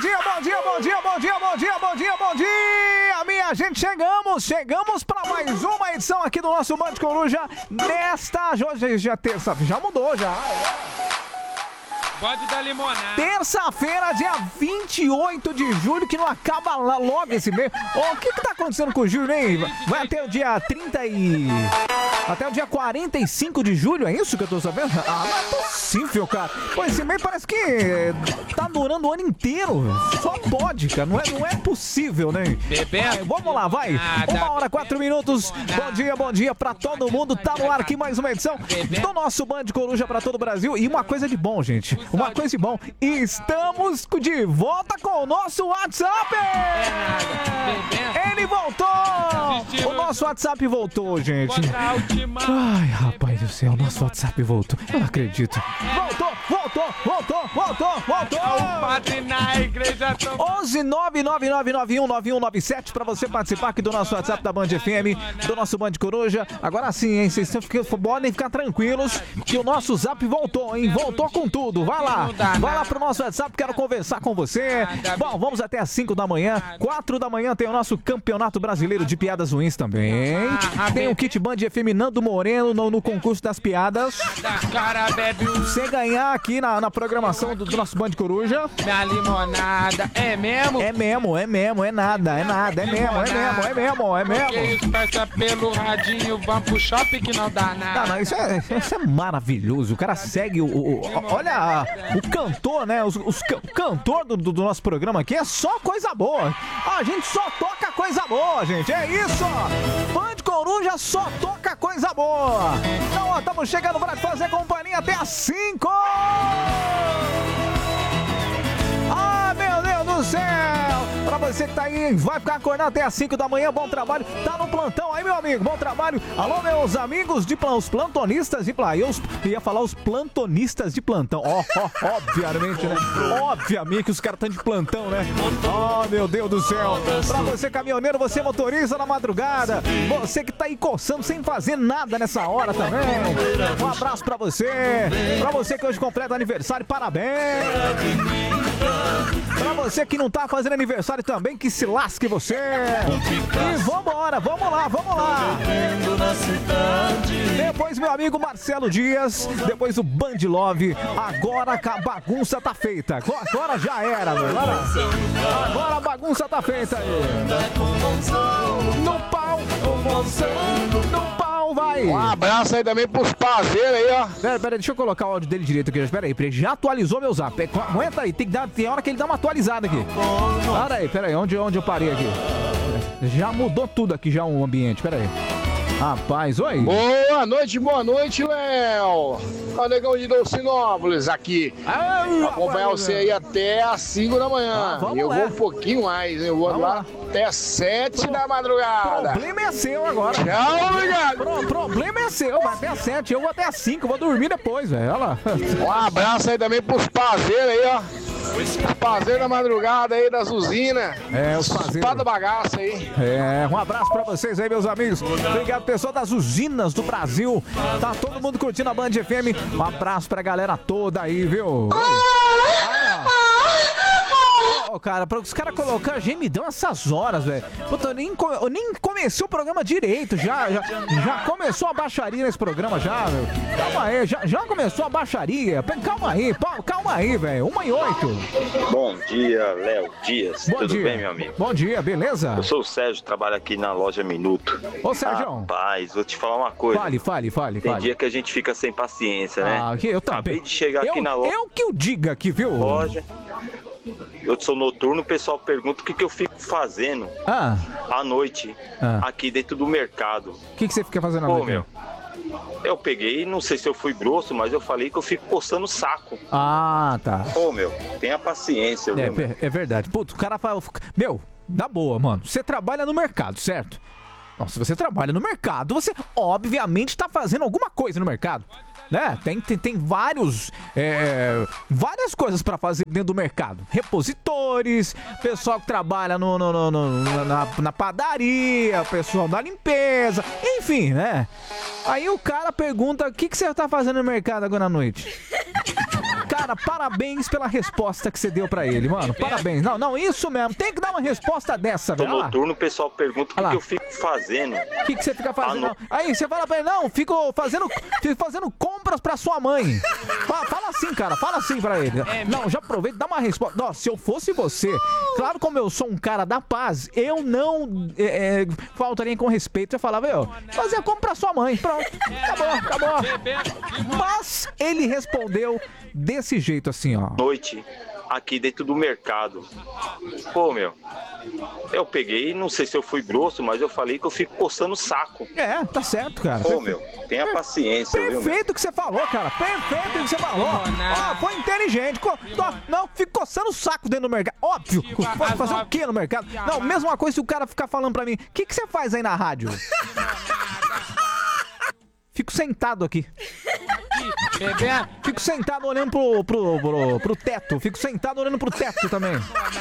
bom dia, minha gente, chegamos para mais uma edição aqui do nosso Band Coruja, hoje já terça, já mudou já. Pode dar limonada. Terça-feira, dia 28 de julho, que não acaba logo esse mês. O que tá acontecendo com o julho, hein? Vai até o dia 30 e... até o dia 45 de julho, é isso que eu tô sabendo? Ah, não é possível, cara. Pô, esse mês parece que tá durando o ano inteiro. Só pode, cara. Não é possível, né? Bebeto. Vamos lá, vai. 1h, 4 minutos. Bom dia pra todo mundo. Tá no ar aqui mais uma edição do nosso Band Coruja pra todo o Brasil. E uma coisa de bom, gente. Uma coisa de bom. Estamos de volta com o nosso WhatsApp. Ele voltou. O nosso WhatsApp voltou, gente. Ai, rapaz do céu, nosso WhatsApp voltou. Eu não acredito. Voltou. O padre na igreja. 11999919197 pra você participar aqui do nosso WhatsApp da Band FM, do nosso Band Coruja. Agora sim, hein? Vocês podem ficar tranquilos que o nosso Zap voltou, hein? Voltou com tudo. Vai lá pro nosso WhatsApp, quero conversar com você. Bom, vamos até às 5 da manhã. 4 da manhã tem o nosso Campeonato Brasileiro de Piadas Ruins também. Tem o Kit Band FM Nando Moreno no concurso das piadas. Você ganhar aqui na programação do nosso Band Coruja. Minha limonada, é mesmo? É mesmo, é nada, é mesmo. Que isso, peça pelo radinho, vamos pro shopping que não dá nada. Não, isso é maravilhoso. O cara segue olha, o cantor, né? O cantor do nosso programa aqui é só coisa boa. A gente só toca coisa boa, gente. É isso, ó. Band Coruja só toca coisa boa. Então, ó, estamos chegando pra fazer companhia até às 5. Ah, meu Deus do céu! Pra você que tá aí, vai ficar acordado até às 5 da manhã, bom trabalho. Tá no plantão aí, meu amigo, bom trabalho. Alô, meus amigos os plantonistas de plantão. Eu ia falar os plantonistas de plantão. Obviamente, né? Obviamente que os caras estão de plantão, né? Oh, meu Deus do céu. Pra você, caminhoneiro, você motorista na madrugada, você que tá aí coçando sem fazer nada nessa hora também. Um abraço pra você. Pra você que hoje completa aniversário, parabéns. Pra você que não tá fazendo aniversário também, que se lasque você. E vambora, vamos lá. Depois, meu amigo Marcelo Dias, depois o Band Love. Agora a bagunça tá feita. Agora já era, meu. Agora a bagunça tá feita aí. No pau, vai. Um abraço aí também pros parceiros aí, ó. Pera, deixa eu colocar o áudio dele direito aqui. Espera aí, ele já atualizou meu zap. Aguenta aí, tem hora que ele dá uma atualizada aqui. Pera aí, onde eu parei aqui? Já mudou tudo aqui, já o ambiente, pera aí. Rapaz, oi. Boa noite, Léo. O negão de Dolcinópolis aqui. Vou acompanhar você aí até às 5 da manhã. Eu vou um pouquinho mais, eu vou lá até às 7 da madrugada. O problema é seu agora. Tchau, obrigado. Problema é seu, vai até às 7, eu vou até às 5, vou dormir depois, velho. Olha lá. Um abraço aí também pros parceiros aí, ó. Os parceiros da madrugada aí das usinas. Os parceiros. Espada bagaça aí. Um abraço pra vocês aí, meus amigos. Obrigado, pessoal das usinas do Brasil. Tá todo mundo curtindo a Band FM. Um abraço pra galera toda aí, viu? Cara, pra os caras colocar gemidão essas horas, velho. Puta, eu nem comecei o programa direito, já começou a baixaria nesse programa já, meu. Calma aí, já começou a baixaria. Calma aí, velho. 1h08. Bom dia, Léo Dias. Tudo bem, meu amigo? Bom dia, beleza? Eu sou o Sérgio, trabalho aqui na loja Minuto. Ô, Sérgio. Rapaz, vou te falar uma coisa. Fale. Tem dia que a gente fica sem paciência, né? Eu também. Acabei de chegar aqui na loja. Eu que o diga aqui, viu? Loja. Eu sou noturno, o pessoal pergunta o que eu fico fazendo à noite aqui dentro do mercado. O que você fica fazendo à noite? Meu, eu peguei, não sei se eu fui grosso, mas eu falei que eu fico coçando o saco. Ah, tá. Meu, tenha paciência. É verdade. Putz, o cara fala... Meu, na boa, mano. Você trabalha no mercado, certo? Não, se você trabalha no mercado, você obviamente tá fazendo alguma coisa no mercado. Né? Tem várias coisas pra fazer dentro do mercado. Repositores, pessoal que trabalha na padaria, pessoal da limpeza, enfim, né? Aí o cara pergunta: o que você tá fazendo no mercado agora à noite? Cara, parabéns pela resposta que você deu pra ele, mano. Parabéns. Não, isso mesmo. Tem que dar uma resposta dessa, velho. No noturno o pessoal pergunta o que eu fico fazendo. O que você fica fazendo? Aí você fala pra ele, não, fico fazendo compras pra sua mãe. Fala assim, cara, fala assim pra ele. Não, já aproveita, dá uma resposta. Nossa, se eu fosse você, claro, como eu sou um cara da paz, eu não faltaria com respeito. Eu falava, fazer compra pra sua mãe. Pronto, acabou. Mas ele respondeu desse jeito assim, ó. Noite, aqui dentro do mercado. Pô, meu, eu peguei, não sei se eu fui grosso, mas eu falei que eu fico coçando o saco. Tá certo, cara. Pô, meu, tenha paciência, viu? Perfeito que você falou, cara. Perfeito que você falou. Foi inteligente. Não, fico coçando o saco dentro do mercado. Óbvio. Pode fazer o quê no mercado? Não, mesma coisa se o cara ficar falando pra mim, o que você faz aí na rádio? Fico sentado aqui. Fico sentado olhando pro teto. Fico sentado olhando pro teto também.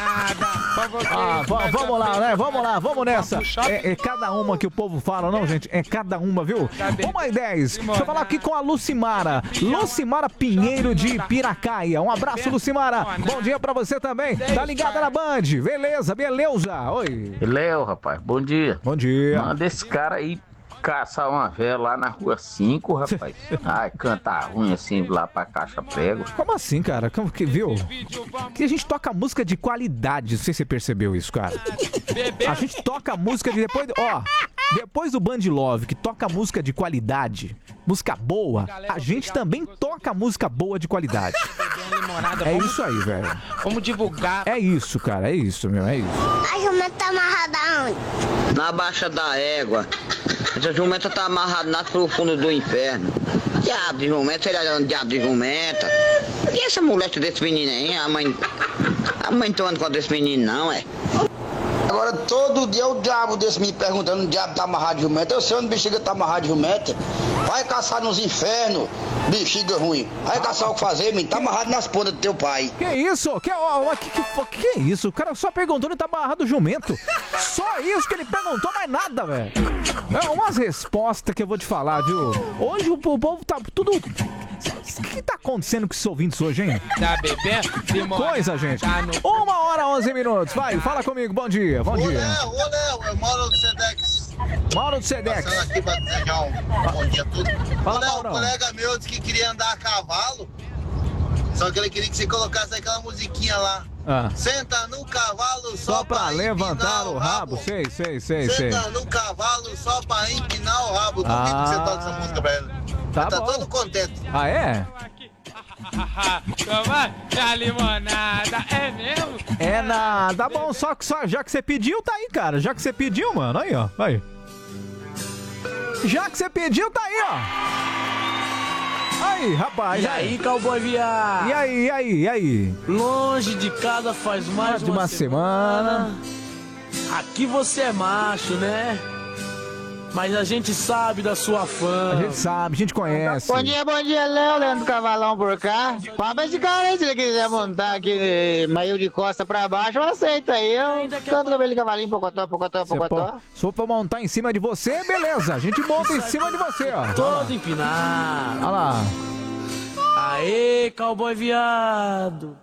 Vamos lá, né? Vamos nessa. É cada uma que o povo fala, não, gente? É cada uma, viu? 1h10. Deixa eu falar aqui com a Lucimara. Lucimara Pinheiro de Piracaia. Um abraço, Lucimara. Bom dia pra você também. Tá ligada na Band? Beleza. Oi. Léo, rapaz. Bom dia. Bom dia. Manda esse cara aí caçar uma véia lá na rua 5, rapaz. Ai, canta ruim assim lá pra caixa prego. Como assim, cara? Como que, viu? Que a gente toca música de qualidade. Não sei se você percebeu isso, cara. A gente toca música de depois do Band Love, que toca música de qualidade, música boa, a gente também toca música boa de qualidade. É isso aí, velho. Vamos divulgar. É isso, cara. É isso, meu. É isso. A jumenta tá amarrada onde? Na baixa da égua. Essa jumenta tá amarrada nas profundas do inferno. Diabo de jumenta, ele é um diabo de jumenta. E essa molesta desse menino aí? A mãe não anda com desse menino, não, é? Agora todo dia o diabo desse me perguntando: o diabo tá amarrado de jumenta. Eu sei onde bexiga tá amarrado de jumenta. Vai caçar nos infernos, bexiga ruim. Vai caçar o que fazer, menino. Tá amarrado nas pontas do teu pai. Que isso? Que isso? O cara só perguntou se tá amarrado jumento. Só isso que ele perguntou, mais nada, velho. É umas respostas que eu vou te falar, viu? Hoje o povo tá tudo... O que tá acontecendo com esses ouvintes hoje, hein? Tá bebendo? Que coisa, gente. 1h11. Vai, fala comigo. Bom dia. Ô, Léo, eu moro no Sedex. Mauro do Sedex. Passando aqui pra desejar um bom dia a tudo. Fala, Ô, Léo, Maurão. um colega meu disse que queria andar a cavalo, só que ele queria que você colocasse aquela musiquinha lá. Senta no cavalo só pra levantar o rabo. Sei. Senta no cavalo só pra empinar o rabo. Duvido que você toca essa música pra ele. Tá todo contente. Ah, é? Toma a limonada, é mesmo? É nada. Tá bom, só já que você pediu, tá aí, cara. Já que você pediu, mano, aí, ó. Aí. Já que você pediu, tá aí, ó. Aí, rapaz. E aí, cowboy viado? E aí? Longe de casa faz mais de uma semana. Aqui você é macho, né? Mas a gente sabe da sua fama. A gente sabe, a gente conhece. Bom dia, Léo, Leandro Cavalão por cá. Fala esse cara aí, se ele quiser montar aqui meio de costa pra baixo, eu aceito aí. Eu canto com ele cavalinho, pocotó. Se for pra montar em cima de você, beleza. A gente monta em cima de você, ó. Todo empinado. Olha lá. Aê, cowboy viado.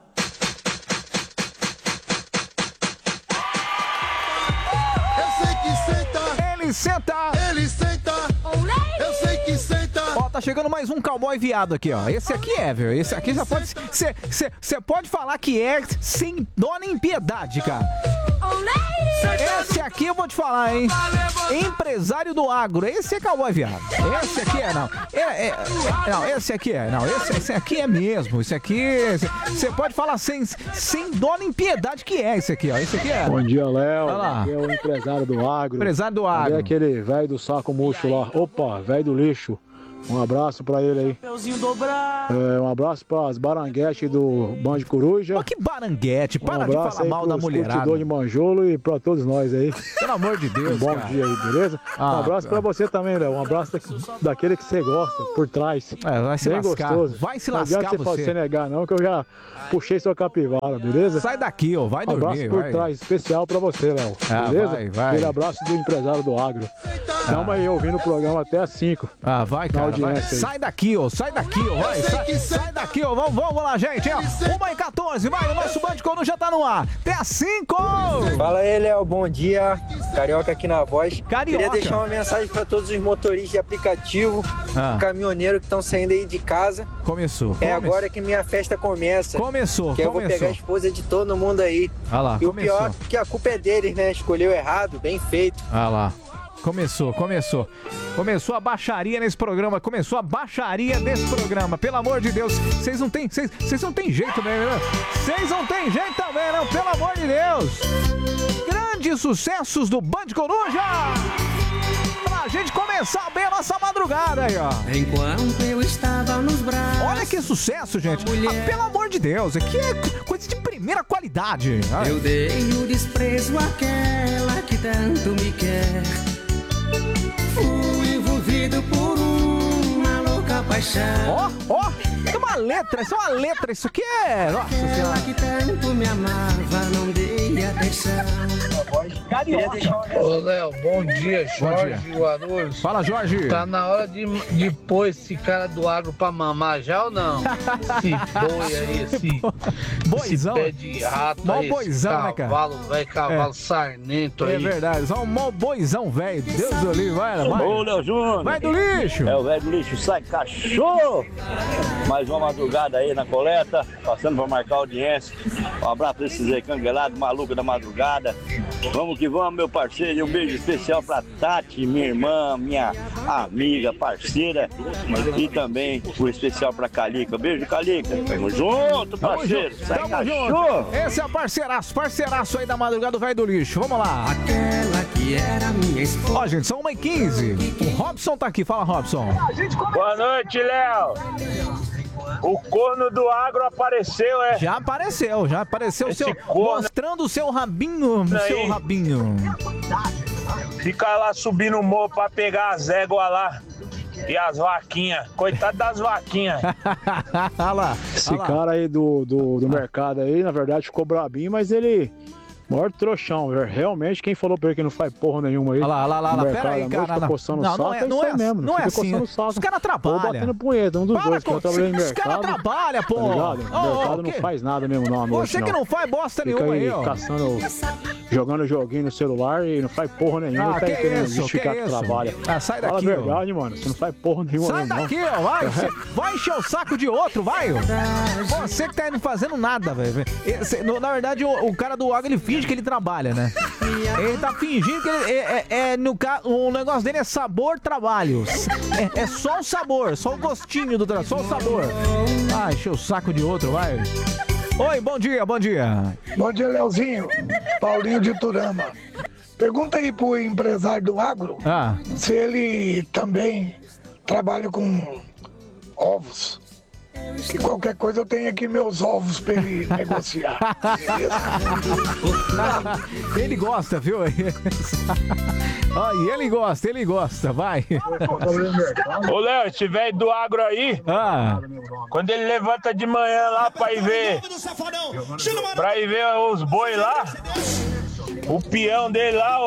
Ele senta. Eu sei que senta. Ó, tá chegando mais um cowboy viado aqui, ó. Esse aqui é, velho. Esse aqui já pode... Você pode falar que é sem dó nem piedade, cara. Esse aqui eu vou te falar, hein. Empresário do agro. Esse é cowboy viado. Esse aqui é, não. Não, esse aqui é. Não, esse aqui é mesmo. Esse aqui... Você pode falar sem dó nem piedade que é esse aqui, ó. Esse aqui é. Bom dia, Léo. Olha lá. Aqui é o empresário do agro. Empresário do agro. É aquele velho do saco murcho lá. Opa, velho do lixo. Um abraço pra ele aí. Um abraço pras baranguetes do Band Coruja. Pô, que baranguete, para de falar mal da mulherada. Curtidor de Manjolo e pra todos nós aí. Pelo amor de Deus, bom dia aí, beleza? Um abraço pra você também, Léo. Um abraço daquele que você gosta, por trás. Vai se bem lascar. Gostoso. Vai se lascar você. Não adianta você negar não, que eu já puxei sua capivara, beleza? Sai daqui, ó. Vai dormir, abraço por trás, especial pra você, Léo. Beleza? Vai. Aquele abraço do empresário do agro. Tamo aí ouvindo o programa até às 5. Vai, cara. audiência aí. Sai daqui, ó, sai daqui, ó. Vamos lá, gente, ó. 1h14, vai, o nosso Band Coruja tá no ar. Até às 5. Fala aí, Léo, bom dia. Carioca aqui na voz. Carioca. Queria deixar uma mensagem pra todos os motoristas de aplicativo, caminhoneiro que estão saindo aí de casa. Começou. Agora que minha festa começa. Começou. Eu vou pegar a esposa de todo mundo aí. Ah lá, e o pior é que a culpa é deles, né? Escolheu errado, bem feito. Ah lá. Começou a baixaria nesse programa, pelo amor de Deus, vocês não tem jeito mesmo, né? Vocês não tem jeito também, não, pelo amor de Deus. Grandes sucessos do Band Coruja, pra gente começar bem a nossa madrugada aí, ó. Enquanto eu estava nos braços. Olha que sucesso, gente, pelo amor de Deus, aqui é coisa de primeira qualidade. Eu dei o desprezo àquela que tanto me quer. Fui envolvido por uma louca paixão. Ó, é uma letra, isso aqui é... Nossa Senhora. Que tanto me amava, não dei atenção. Ô, Léo, bom dia, Jorge Guarulhos. Fala, Jorge. Tá na hora de pôr esse cara do agro pra mamar já ou não? Esse boi aí, boizão. Esse pé de rato mó aí, boizão, né, cara? Cavalo sarnento aí. É verdade, só um mó boizão, velho. Deus do livro, vai. Ô, Léo Júnior. Vai do lixo. É o velho do lixo, sai cachorro. Mais uma madrugada aí na coleta, passando pra marcar audiência. Um abraço pra esses aí, canguelados, maluco da madrugada. Vamos que vamos, meu parceiro. E um beijo especial pra Tati, minha irmã, minha amiga, parceira. E também um especial pra Calica. Beijo, Calica. Tamo junto, parceiro. Sai cachorro. Esse é o parceiraço aí da madrugada do velho do lixo. Vamos lá. Aquela que era minha esposa. Ó, gente, são 1h15. O Robson tá aqui. Fala, Robson. Boa noite, Léo. O corno do agro apareceu, é? Já apareceu mostrando o seu rabinho, Fica lá subindo o morro pra pegar as éguas lá e as vaquinhas. Coitado das vaquinhas. Esse cara aí do mercado aí, na verdade, ficou brabinho, mas ele... Maior trouxão, velho. Realmente, quem falou pra ele que não faz porra nenhuma aí? Olha lá, pera aí, cara. Fica coçando o saco, não é mesmo. Não é assim. Os caras trabalham. Ou batendo punheta, um dos dois. Os caras trabalham, pô. Tá ligado? O mercado não faz nada mesmo, não. Você que não faz bosta fica nenhuma aí, ó. Caçando, jogando joguinho no celular e não faz porra nenhuma. Ah, tá querendo justificar que trabalha. Sai daqui, Fala a verdade, mano. Você não faz porra nenhuma. Sai daqui, ó. Vai encher o saco de outro, vai. Você que tá indo fazendo nada, velho. Na verdade, o cara do agro, ele finge que ele trabalha, né? Ele tá fingindo que o negócio dele é sabor trabalho. É só o sabor, só o gostinho do trabalho, só o sabor. Ah, encheu o saco de outro, vai. Oi, bom dia. Bom dia, Leozinho. Paulinho de Turama. Pergunta aí pro empresário do agro se ele também trabalha com ovos. E qualquer coisa eu tenho aqui meus ovos pra ele negociar. Ele gosta, viu? E ele gosta, vai. Ô, Léo, esse velho do agro aí, quando ele levanta de manhã lá pra ir ver os boi lá, o peão dele lá,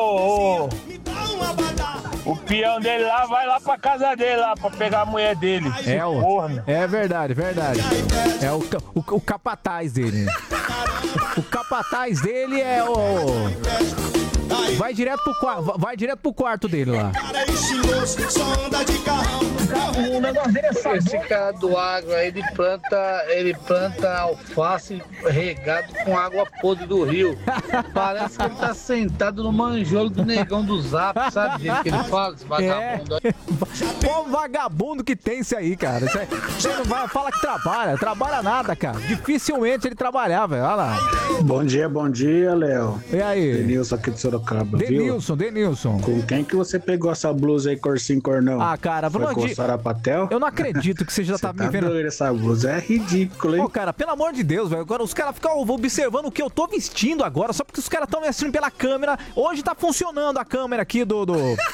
o peão dele lá vai lá pra casa dele lá pra pegar a mulher dele. É verdade. É o capataz dele. O capataz dele é o... Vai direto pro quarto dele lá. O negócio dele é sabor. Esse cara do agro aí, ele planta alface regado com água podre do rio. Parece que ele tá sentado no manjolo do negão do Zap, sabe o jeito que ele fala, esse vagabundo aí? Pô, vagabundo que tem isso aí, cara. Você não vai falar que trabalha nada, cara. Dificilmente ele trabalhava, olha lá. Bom dia, Léo. E aí? Denilson aqui de Sorocaba, Denilson. Com quem que você pegou essa blusa aí, cor sim, cor não? Ah, cara, foi com Sarapatel? Eu não acredito que você já tá me vendo. Doido, essa blusa é ridícula, hein? Pô, cara, pelo amor de Deus, velho. Agora os caras ficam observando o que eu tô vestindo agora, só porque os caras estão me assistindo pela câmera. Hoje tá funcionando a câmera aqui do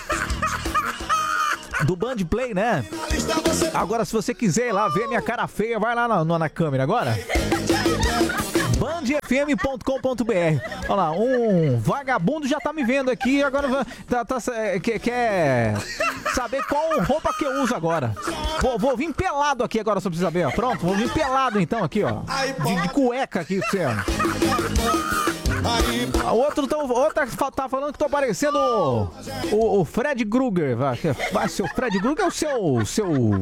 Band Play, né? Agora, se você quiser ir lá ver minha cara feia, vai lá na câmera agora. bandfm.com.br. Olha lá, um vagabundo já tá me vendo aqui, agora quer saber qual roupa que eu uso agora. Vou vir pelado aqui agora, só pra saber, ó. Pronto, vou vir pelado então aqui, ó. De cueca aqui, pra você, ó. Outra tá falando que tô parecendo o Fred Krueger. Vai, seu Fred Krueger é o seu...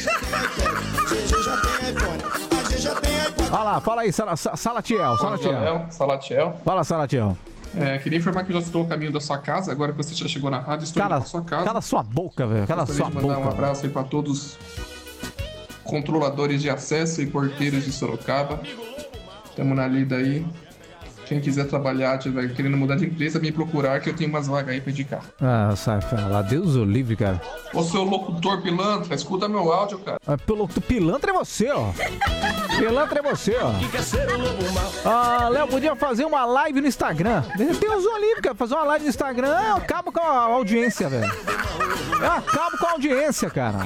Olha lá, fala aí, Salatiel. Salatiel. Fala, Salatiel. Queria informar que eu já estou a caminho da sua casa, agora que você já chegou na rádio, estou indo pra sua casa. Cala sua boca, velho. Cala sua boca. Mandar um abraço aí pra todos os controladores de acesso e porteiros de Sorocaba. Estamos na lida aí. Quem quiser trabalhar, tiver querendo mudar de empresa, vem procurar que eu tenho umas vagas aí pra indicar. Ah, sai, lá, Deus o livre, cara. Ô, seu locutor pilantra, escuta meu áudio, cara. Pilantra é você, ó. Pilantra é você, ó. Ah, Léo, podia fazer uma live no Instagram. Deus o livre, cara. Fazer uma live no Instagram, eu acabo com a audiência, velho. Eu acabo com a audiência, cara.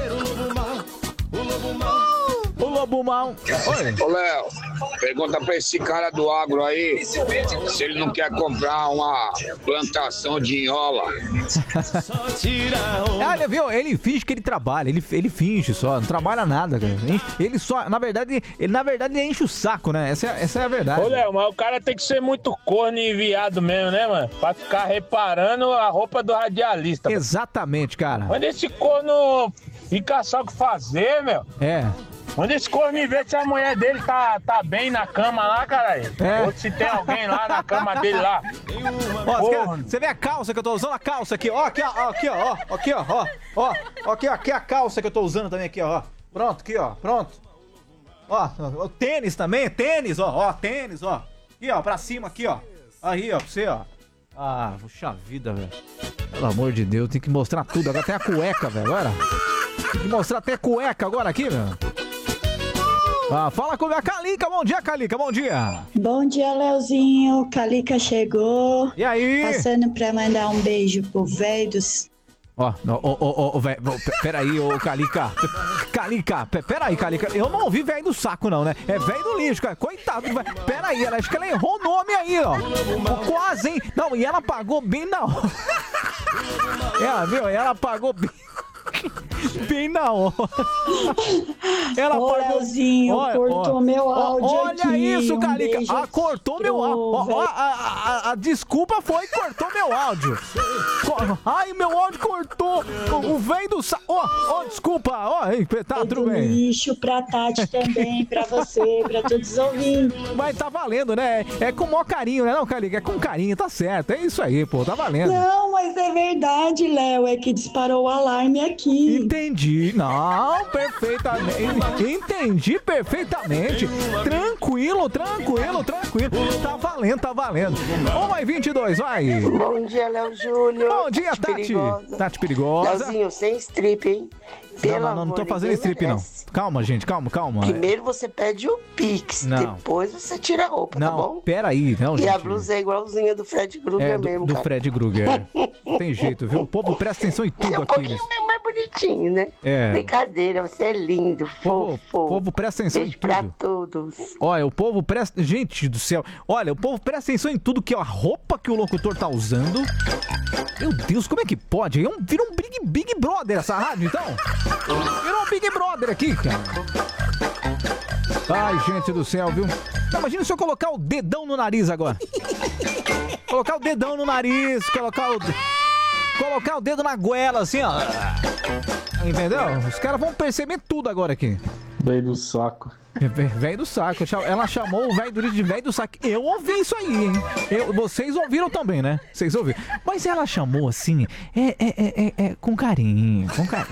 O Lobo Mal. Oi. Ô, Léo, pergunta pra esse cara do agro aí se ele não quer comprar uma plantação de enhola. Olha, viu? Ele finge que ele trabalha, ele finge só, não trabalha nada, cara. Ele só, na verdade, ele enche o saco, né? Essa é a verdade. Ô, Léo, mas o cara tem que ser muito corno e viado mesmo, né, mano? Pra ficar reparando a roupa do radialista. Exatamente, cara. Quando esse corno fica só o que fazer, meu. É. Quando esse corno vê se a mulher dele tá bem na cama lá, caralho. É. Ou se tem alguém lá na cama dele lá. Ó, você vê a calça que eu tô usando? A calça aqui, ó. Aqui, a calça que eu tô usando também aqui, ó. Pronto, aqui, ó. Pronto. Ó, o tênis também, tênis, ó. Tênis, ó. Aqui, ó, pra cima aqui, ó. Aí, ó, pra você, ó. Ah, puxa vida, velho. Pelo amor de Deus, tem que mostrar tudo. Agora tem a cueca, velho, agora. Tem que mostrar até cueca agora aqui, velho. Ah, fala com a Calica, bom dia, Calica, bom dia. Bom dia, Leozinho, Calica chegou. E aí? Passando pra mandar um beijo pro velho dos... velho, peraí, ô Calica. Calica, peraí, Calica. Eu não ouvi velho do saco, não, né? É velho do lixo, cara. Coitado, velho. Peraí, acho que ela errou o nome aí, ó. Quase, hein? Não, e ela pagou bem na hora. Ela pagou bem na hora. Ela Ô, Leozinho, cortou meu áudio olha aqui. Olha isso, Calica. Um Cortou meu áudio. A desculpa foi que cortou meu áudio. Ai, meu áudio cortou. O velho do saco. Desculpa. Tá tudo bem. Lixo pra Tati também, pra você, pra todos os ouvintes. Mas tá valendo, né? É com o maior carinho, né, não, Calica? É com carinho, tá certo. É isso aí, pô, tá valendo. Não, mas é verdade, Léo. É que disparou o alarme aqui. Entendi. Não, perfeitamente. Entendi perfeitamente. Tranquilo. Tá valendo. 1h22, vai. Bom dia, Léo Júnior. Bom dia, Tati. Tati perigosa. Léozinho, sem strip, hein? Não tô fazendo strip, não. Calma, gente, calma. Primeiro você pede o Pix, depois você tira a roupa, tá bom? Peraí, não, gente. E a blusa é igualzinha do Fred Krueger mesmo, cara. Do Fred Krueger. Tem jeito, viu? O povo presta atenção em tudo aqui. É um pouquinho mais bonitinho, né? Brincadeira, você é lindo, fofo. O povo presta atenção em tudo. Pra todos. Olha, o povo presta... Gente do céu. Olha, o povo presta atenção em tudo, que é a roupa que o locutor tá usando. Meu Deus, como é que pode? Vira um Big Brother essa rádio, então? Virou um Big Brother aqui, cara. Ai, gente do céu, viu? Imagina se eu colocar o dedão no nariz agora. Colocar o dedão no nariz, colocar o dedo na goela, assim, ó. Entendeu? Os caras vão perceber tudo agora aqui. Velho do saco. Velho do saco. Ela chamou o velho do lixo de velho do saco. Eu ouvi isso aí, hein? Vocês ouviram também, né? Vocês ouviram. Mas ela chamou assim, com carinho.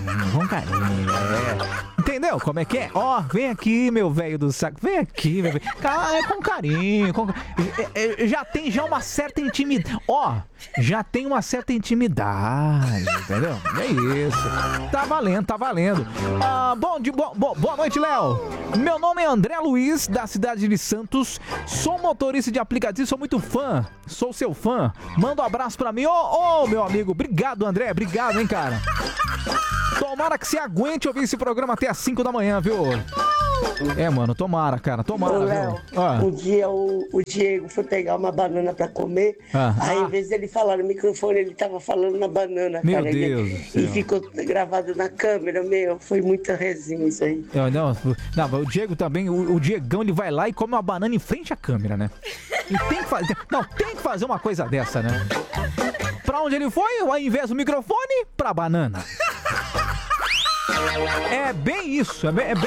Entendeu como é que é? Vem aqui, meu velho do saco. Vem aqui, meu velho. Com carinho. Já tem uma certa intimidade. Já tem uma certa intimidade, entendeu? É isso. Tá valendo. Boa noite, Léo. Meu nome é André Luiz, da cidade de Santos. Sou motorista de aplicativo, sou muito fã. Sou seu fã. Manda um abraço pra mim. Meu amigo. Obrigado, André. Obrigado, hein, cara. Tomara que você aguente ouvir esse programa até às 5 da manhã, viu? É, mano, tomara, cara, tomara. Ô, Léo, um dia o Diego foi pegar uma banana pra comer, aí em vez dele falar no microfone, ele tava falando na banana, meu cara. Deus do céu. E ficou gravado na câmera, foi muita resenha isso aí. Não, o Diego também, o Diegão, ele vai lá e come uma banana em frente à câmera, né? E tem que fazer uma coisa dessa, né? Pra onde ele foi? Ao invés do microfone, pra banana. É bem isso.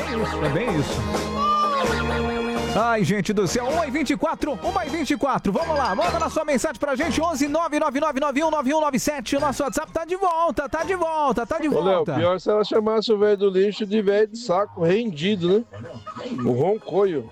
Ai, gente do céu, 1h24, vamos lá, manda na sua mensagem pra gente, 11-99991-9197, o nosso WhatsApp tá de volta. Ô, Léo, pior se ela chamasse o velho do lixo de velho de saco rendido, né? O roncoio.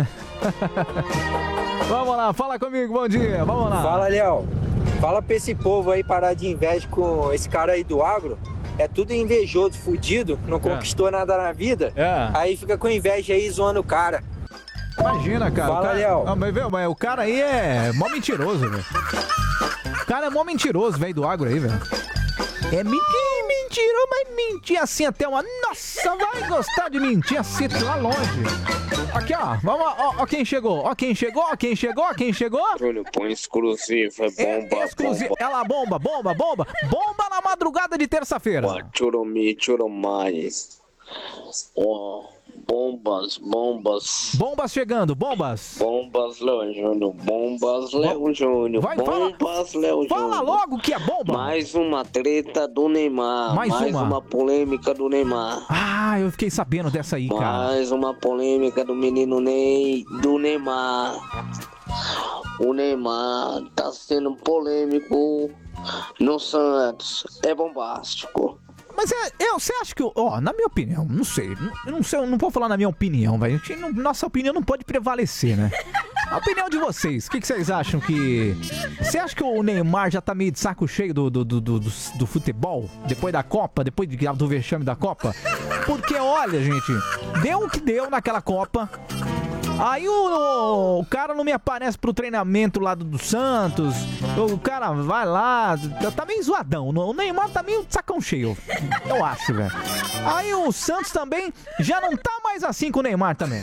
Vamos lá, fala comigo, bom dia, vamos lá. Fala, Léo, fala pra esse povo aí parar de inveja com esse cara aí do agro. É tudo invejoso, fudido, não conquistou nada na vida, aí fica com inveja aí zoando o cara. Imagina, cara. Fala, Léo. Mas o cara aí é mó mentiroso, velho. O cara é mó mentiroso, velho, do agro aí, velho. É mentira, mas mentir assim até uma... Nossa, vai gostar de mentir assim lá longe. Aqui, ó, vamos lá, ó quem chegou. Júnior, põe exclusivo, é bomba, exclusivo. Ela bomba na madrugada de terça-feira. Churomais. Ó, bombas. Bombas chegando, bombas. Bombas, Léo Júnior, Léo Júnior. Léo Júnior. Fala logo o que é bomba. Mais uma treta do Neymar. Mais uma polêmica do Neymar. Ah, eu fiquei sabendo dessa aí, cara. Mais uma polêmica do menino Ney, do Neymar. O Neymar tá sendo polêmico no Santos. É bombástico. Mas você acha que, na minha opinião, não sei, eu não vou falar na minha opinião, velho. Nossa opinião não pode prevalecer, né? A opinião de vocês, o que vocês acham que... Você acha que o Neymar já tá meio de saco cheio do futebol? Depois da Copa, depois do vexame da Copa? Porque, olha, gente, deu o que deu naquela Copa. Aí o cara não me aparece pro treinamento lá do Santos. O cara vai lá, tá meio zoadão. O Neymar tá meio de sacão cheio, eu acho, velho. Aí o Santos também já não tá mais assim com o Neymar também.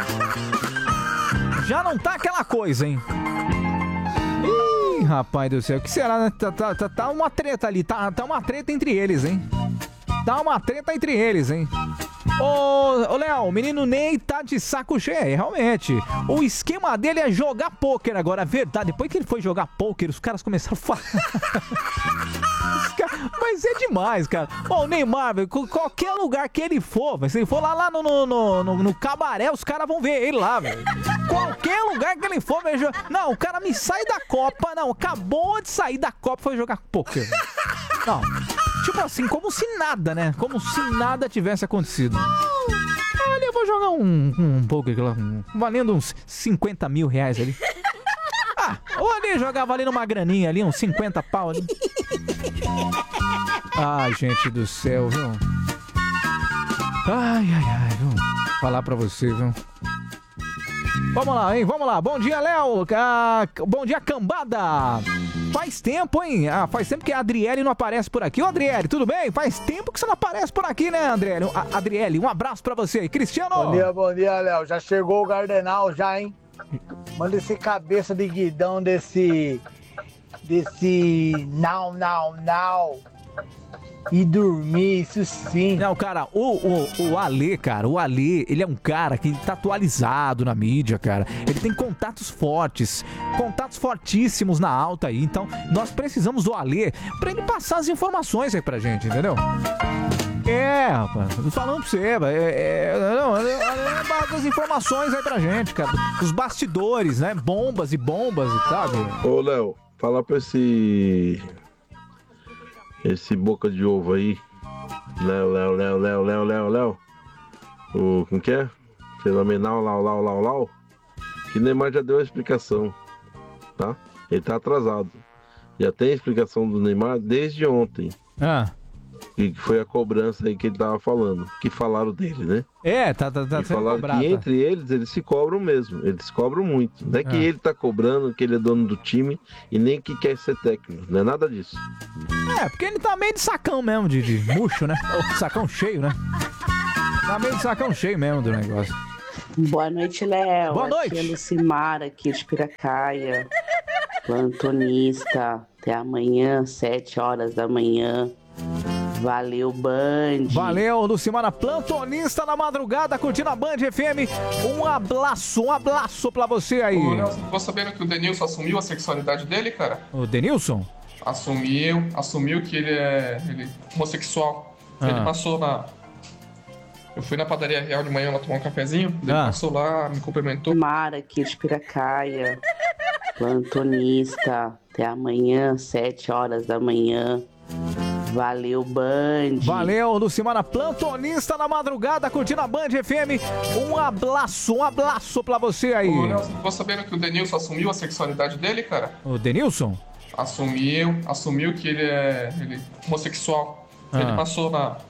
Já não tá aquela coisa, hein? Ih, rapaz do céu, o que será, né? Tá uma treta ali, tá uma treta entre eles, hein? Ô, Léo, o menino Ney tá de saco cheio, realmente. O esquema dele é jogar pôquer agora, é verdade. Depois que ele foi jogar pôquer, os caras começaram a falar. Mas é demais, cara. Ó, o Neymar, velho, qualquer lugar que ele for, se ele for lá no cabaré, os caras vão ver ele lá, velho. Qualquer lugar que ele for, velho. Não, o cara me sai da Copa, não, acabou de sair da Copa e foi jogar pôquer. Não. Tipo assim, como se nada, né? Como se nada tivesse acontecido. Ali eu vou jogar um poker lá, valendo uns 50 mil reais ali. Ou ali jogava ali numa graninha ali, uns 50 pau ali. Ai, gente do céu, viu? Ai, viu? Falar pra você, viu? Vamos lá, hein? Vamos lá. Bom dia, Léo. Bom dia, cambada. Faz tempo, hein? Faz tempo que a Adriele não aparece por aqui. Ô, Adriele, tudo bem? Faz tempo que você não aparece por aqui, né, Adriele? Adriele, um abraço pra você aí. Cristiano! Bom dia, Léo. Já chegou o Gardenal já, hein? Manda esse cabeça de guidão desse não. E dormir, isso sim. Não, cara, o Ale, cara, ele é um cara que tá atualizado na mídia, cara. Ele tem contatos fortíssimos na alta aí. Então, nós precisamos do Ale pra ele passar as informações aí pra gente, entendeu? Rapaz, falando pra você, as informações aí pra gente, cara. Os bastidores, né? Bombas, sabe? Ô, Léo, fala pra esse boca de ovo aí. Léo. Como que é? Fenomenal, Lau. Que Neymar já deu a explicação, tá? Ele tá atrasado. Já tem a explicação do Neymar desde ontem. Que foi a cobrança aí que ele tava falando. Que falaram dele, né? Tá e falaram que entre eles se cobram mesmo. Eles cobram muito. Não é que ele tá cobrando, que ele é dono do time e nem que quer ser técnico. Não é nada disso. Porque ele tá meio de sacão mesmo, de murcho, né? Sacão cheio, né? Tá meio de sacão cheio mesmo do negócio. Boa noite, Léo. Boa noite. Aqui é Lucimara, aqui de Piracaia. Plantonista. Até amanhã, 7 horas da manhã. Valeu, Band. Valeu, Lucimara, plantonista na madrugada, curtindo a Band FM. Um abraço pra você aí. Ô, Nelson, ficou sabendo que o Denilson assumiu a sexualidade dele, cara? O Denilson? Assumiu que ele é homossexual. Ele passou na... Eu fui na padaria Real de manhã lá tomar um cafezinho, ele passou lá, me cumprimentou. Mara aqui de Piracaia. Plantonista. Até amanhã, 7 horas da manhã. Valeu, Band. Valeu, Lucimara, plantonista na madrugada, curtindo a Band FM. Um abraço pra você aí. Ô, Nelson, ficou sabendo que o Denilson assumiu a sexualidade dele, cara? O Denilson? Assumiu que ele é homossexual. Ele passou na...